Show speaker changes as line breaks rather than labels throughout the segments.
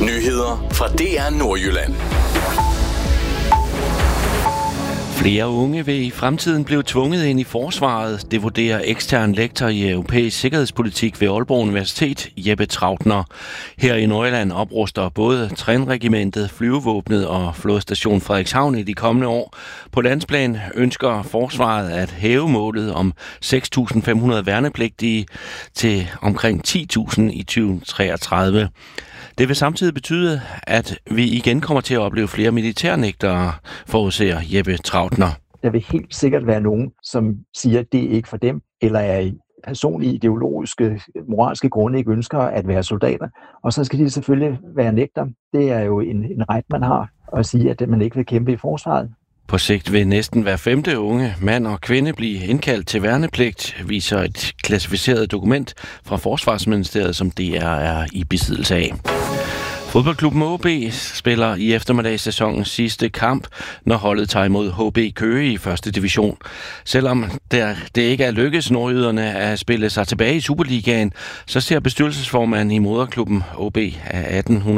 Nyheder fra DR Nordjylland.
Flere unge vil i fremtiden blive tvunget ind i forsvaret. Det vurderer ekstern lektor i europæisk sikkerhedspolitik ved Aalborg Universitet, Jeppe Trautner. Her i Nordjylland opruster både Trænregimentet, Flyvevåbnet og Flådestation Frederikshavn i de kommende år. På landsplan ønsker forsvaret at hæve målet om 6.500 værnepligtige til omkring 10.000 i 2033. Det vil samtidig betyde, at vi igen kommer til at opleve flere militærnægtere, forudser Jeppe Trautner.
Der vil helt sikkert være nogen, som siger, at det ikke for dem, eller er personlige, ideologiske, moralske grunde ikke ønsker at være soldater. Og så skal de selvfølgelig være nægter. Det er jo en ret, man har at sige, at man ikke vil kæmpe i forsvaret.
På sigt vil næsten hver 5. unge mand og kvinde blive indkaldt til værnepligt, viser et klassificeret dokument fra Forsvarsministeriet, som DR er i besiddelse af. Fodboldklubben OB spiller i eftermiddagssæsonens sidste kamp, når holdet tager imod HB Køge i 1. division. Selvom det ikke er lykkedes nordjyderne at spille sig tilbage i Superligaen, så ser bestyrelsesformanden i moderklubben OB af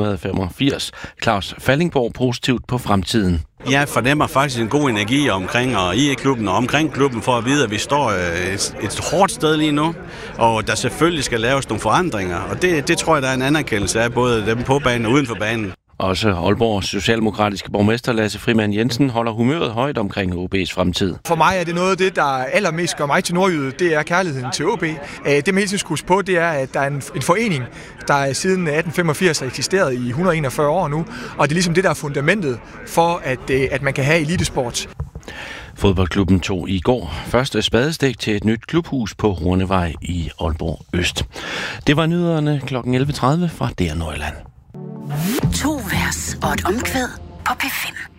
1885, Claus Fallingborg, positivt på fremtiden.
Jeg fornemmer faktisk en god energi omkring og i klubben og omkring klubben for at vide, at vi står et hårdt sted lige nu, og der selvfølgelig skal laves nogle forandringer. Og det tror jeg, der er en anerkendelse af både dem på banen og uden for banen.
Også Aalborgs socialdemokratiske borgmester Lasse Frimann Jensen holder humøret højt omkring OB's fremtid.
For mig er det noget af det, der allermest gør mig til nordjyde, det er kærligheden til OB. Det man hele tiden skal huske på, det er, at der er en forening, der siden 1885 har eksisteret i 141 år nu, og det er ligesom det, der er fundamentet for, at man kan have elitesport.
Fodboldklubben tog i går første spadestik til et nyt klubhus på Hornevej i Aalborg Øst. Det var nyhederne kl. 11.30 fra DR Nordjylland.
2 vers og et omkvæd på P5.